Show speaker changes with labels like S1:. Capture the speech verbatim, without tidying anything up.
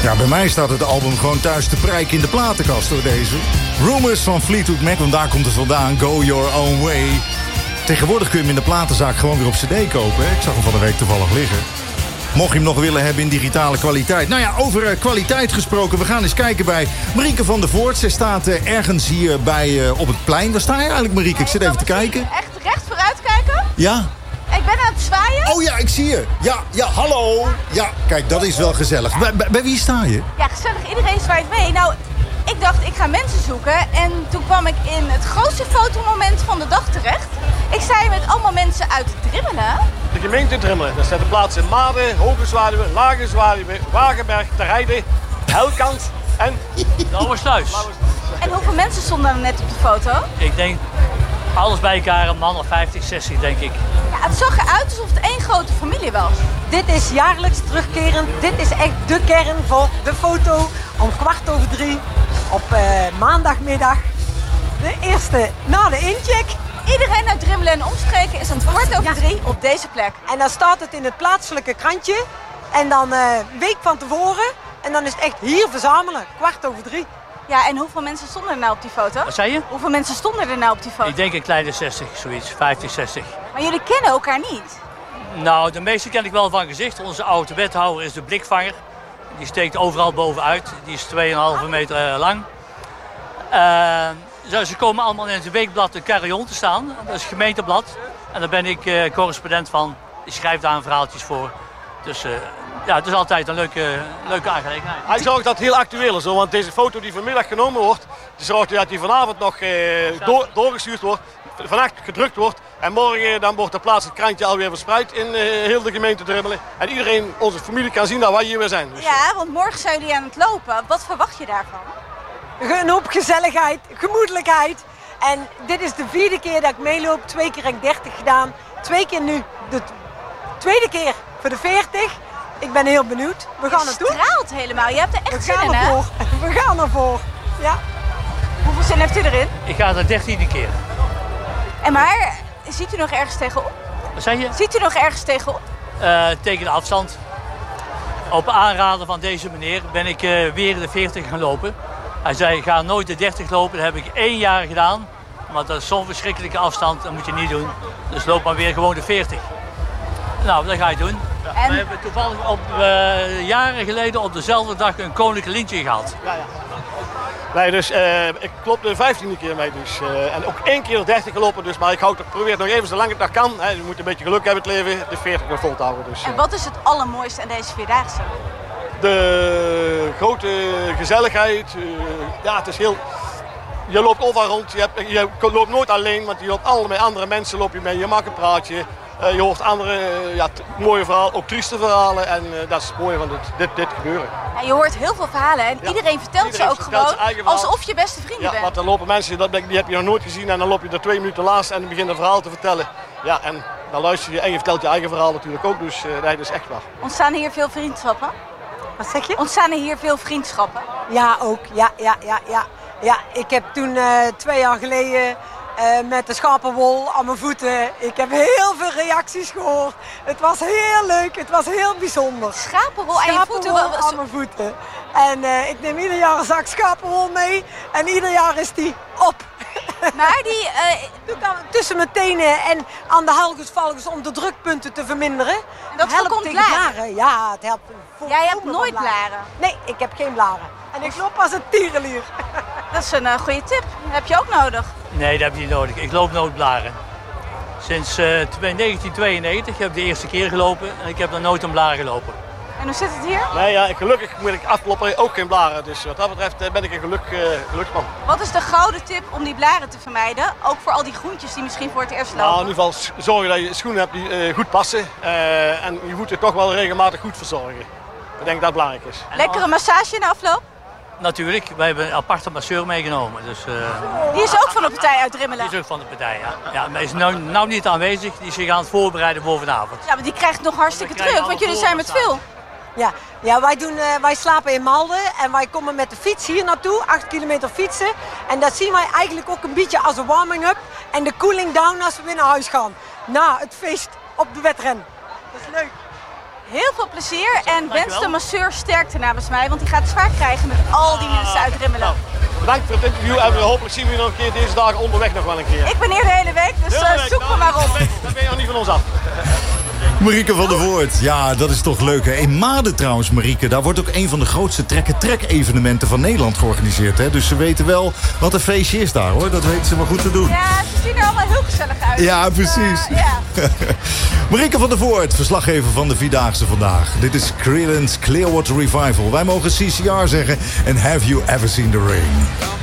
S1: Ja, bij mij staat het album gewoon thuis te prijken in de platenkast door deze. Rumors van Fleetwood Mac, want daar komt het vandaan. Go Your Own Way. Tegenwoordig kun je hem in de platenzaak gewoon weer op cd kopen. Hè? Ik zag hem van de week toevallig liggen. Mocht je hem nog willen hebben in digitale kwaliteit. Nou ja, over uh, kwaliteit gesproken. We gaan eens kijken bij Marieke van der Voort. Zij staat uh, ergens hier bij, uh, op het plein. Waar sta je eigenlijk, Marieke? Ik zit even te kijken.
S2: Echt recht vooruit kijken?
S1: Ja.
S2: Ik ben aan het zwaaien.
S1: Oh ja, ik zie je. Ja, ja, hallo. Ja, kijk, dat is wel gezellig. Bij, bij, bij wie sta je?
S2: Ja, gezellig. Iedereen zwaait mee. Nou, ik dacht, ik ga mensen zoeken. En toen kwam ik in het grootste fotomoment van de dag terecht. Ik sta hier met allemaal mensen uit Drimmelen.
S3: De gemeente Drimmelen. Dat zijn de plaatsen Maden, Hoge Zwaluwe, Lage Zwaluwe, Wagenberg, Terijden, Helkant en
S4: Lauwersluis.
S2: En hoeveel mensen stonden er net op de foto?
S4: Ik denk, alles bij elkaar een man of vijftig, zestig denk ik.
S2: Ja, het zag eruit alsof het één grote familie was.
S5: Dit is jaarlijks terugkerend. Dit is echt de kern voor de foto om kwart over drie op uh, maandagmiddag. De eerste na de incheck.
S2: Iedereen uit Drimmelen en omstreken is aan kwart over drie op deze plek.
S5: En dan staat het in het plaatselijke krantje. En dan uh, een week van tevoren. En dan is het echt hier verzamelen. Kwart over drie.
S2: Ja, en hoeveel mensen stonden er nou op die foto?
S4: Wat zei je?
S2: Hoeveel mensen stonden er nou op die foto?
S4: Ik denk een kleine zestig, zoiets. vijftig, zestig.
S2: Maar jullie kennen elkaar niet?
S4: Nou, de meeste ken ik wel van gezicht. Onze oude wethouder is de blikvanger. Die steekt overal bovenuit. Die is twee komma vijf meter lang. Uh, ze komen allemaal in het weekblad de Carillon te staan. Dat is het gemeenteblad. En daar ben ik uh, correspondent van. Ik schrijf daar een verhaaltjes voor. Dus uh, ja, het is altijd een leuke, leuke aangelegenheid.
S3: Hij zorgt dat het heel actueel is, want deze foto die vanmiddag genomen wordt, die zorgt dat die vanavond nog eh, door, doorgestuurd wordt, vannacht gedrukt wordt. En morgen dan wordt de plaats het krantje alweer verspreid in uh, heel de gemeente Drimmelen. En iedereen, onze familie, kan zien dat wij hier weer zijn. Dus,
S2: ja, want morgen zijn jullie aan het lopen. Wat verwacht je daarvan?
S5: Een hoop gezelligheid, gemoedelijkheid. En dit is de vierde keer dat ik meeloop. Twee keer heb ik dertig gedaan. Twee keer nu. De tweede keer voor de veertig. Ik ben heel benieuwd. We gaan het doen.
S2: Je straalt helemaal. Je hebt er echt zin in, hè?
S5: We gaan ervoor. Ja.
S2: Hoeveel zin heeft u erin?
S4: Ik ga de dertiende keer.
S2: En maar, ziet u nog ergens tegenop?
S4: Wat zei je?
S2: Ziet u nog ergens tegenop?
S4: Uh, tegen de afstand. Op aanraden van deze meneer ben ik uh, weer de veertig gaan lopen. Hij zei, ga nooit de dertig lopen. Dat heb ik één jaar gedaan. Maar dat is zo'n verschrikkelijke afstand, dat moet je niet doen. Dus loop maar weer gewoon de veertig. Nou, dat ga je doen. En... We hebben toevallig op, uh, jaren geleden op dezelfde dag een koninklijk lintje gehad.
S3: Ja, ja. Nee, dus uh, ik loop de vijftiende keer mee. Dus, uh, en ook één keer de dertig gelopen. Dus, maar ik houd, probeer het nog even zo lang het nog kan. Hè. Je moet een beetje geluk hebben in het leven. De veertig nog vol te houden. Dus, uh.
S2: En wat is het allermooiste aan deze Vierdaagse?
S3: De grote gezelligheid. Uh, ja, het is heel... Je loopt overal rond. Je, hebt, je loopt nooit alleen, want je loopt allemaal met andere mensen loop je mee. Je maakt een praatje. Uh, je hoort andere uh, ja, mooie verhalen, ook trieste verhalen. En uh, dat is het mooie van dit, dit, dit gebeuren.
S2: Ja, je hoort heel veel verhalen en ja. iedereen vertelt iedereen ze ook vertelt gewoon alsof je beste vrienden
S3: ja,
S2: bent.
S3: Want er lopen mensen, dat, die heb je nog nooit gezien. En dan loop je er twee minuten laatst en dan begint een verhaal te vertellen. Ja, en dan luister je en je vertelt je eigen verhaal natuurlijk ook. Dus uh, nee, dat is echt waar.
S2: Ontstaan hier veel vriendschappen?
S5: Wat zeg je?
S2: Ontstaan er hier veel vriendschappen?
S5: Ja, ook. Ja, ja, ja, ja. Ja, ik heb toen uh, twee jaar geleden uh, met de schapenwol aan mijn voeten. Ik heb heel veel reacties gehoord. Het was heel leuk, het was heel bijzonder.
S2: Schapenwol aan je voeten?
S5: Schapenwol aan mijn voeten. En uh, ik neem ieder jaar een zak schapenwol mee en ieder jaar is die op.
S2: Maar die... Uh,
S5: tussen mijn tenen en aan de halgesvalgens om de drukpunten te verminderen.
S2: En dat helpt tegen blaren?
S5: blaren? Ja, het helpt.
S2: Jij hebt nooit blaren? blaren?
S5: Nee, ik heb geen blaren. En ik loop als een tierenlier.
S2: Dat is een uh, goede tip. Dat heb je ook nodig.
S4: Nee, dat heb je niet nodig. Ik loop nooit blaren. Sinds uh, negentien tweeënnegentig heb ik de eerste keer gelopen en ik heb nog nooit een blaar gelopen.
S2: En hoe zit het hier?
S3: Nee, ja, gelukkig moet ik afkloppen ook geen blaren. Dus wat dat betreft ben ik een geluk, uh, geluksman.
S2: Wat is de gouden tip om die blaren te vermijden? Ook voor al die groentjes die misschien voor het eerst lopen.
S3: Nou, in ieder geval zorgen dat je schoenen hebt die uh, goed passen. Uh, en je moet het toch wel regelmatig goed verzorgen. Ik denk dat dat belangrijk is.
S2: Lekkere massage in de afloop?
S4: Natuurlijk, wij hebben een aparte masseur meegenomen. Dus, uh...
S2: Die is ook van de partij uit Drimmelen?
S4: Die is ook van de partij, ja. ja maar is nou, nou niet aanwezig, die is zich aan het voorbereiden voor vanavond.
S2: Ja, maar die krijgt nog hartstikke druk, want jullie zijn met veel.
S5: Ja, ja wij, doen, uh, wij slapen in Malden en wij komen met de fiets hier naartoe, acht kilometer fietsen. En dat zien wij eigenlijk ook een beetje als een warming-up en de cooling down als we weer naar huis gaan. Na het feest op de wedren. Dat is leuk.
S2: Heel veel plezier en wens
S4: Dankjewel.
S2: de masseur sterkte namens mij, want die gaat het zwaar krijgen met al die mensen uitrimmelen.
S3: Nou, bedankt voor het interview en hopelijk zien we je nog een keer deze dagen onderweg nog wel een keer.
S2: Ik ben hier de hele week, dus
S3: Hele
S2: uh,
S3: week,
S2: zoek
S3: nou,
S2: me maar op.
S3: Dan ben je nog niet van ons af.
S1: Marieke van der Voort. Ja, dat is toch leuk, hè? In Maden trouwens, Marieke. Daar wordt ook een van de grootste trek-en-trek-evenementen van Nederland georganiseerd, hè? Dus ze weten wel wat een feestje is daar, hoor. Dat weten ze wel goed te doen.
S2: Ja, ze zien er allemaal heel gezellig uit.
S1: Ja,
S2: Dus, uh,
S1: precies.
S2: ja.
S1: Marieke van der Voort, verslaggever van de Vierdaagse vandaag. Dit is Creedence Clearwater Revival. Wij mogen C C R zeggen. And have you ever seen the rain?